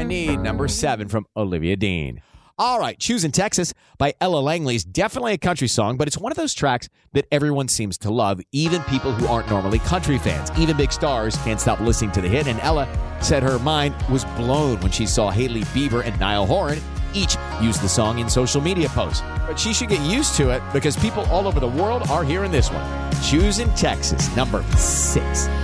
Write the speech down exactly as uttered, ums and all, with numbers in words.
Need, number seven from Olivia Dean. All right, Choosing Texas by Ella Langley is definitely a country song, but it's one of those tracks that everyone seems to love, even people who aren't normally country fans. Even big stars can't stop listening to the hit, and Ella said her mind was blown when she saw Hailey Bieber and Niall Horan each use the song in social media posts. But she should get used to it because people all over the world are hearing this one. Choosing Texas, number six.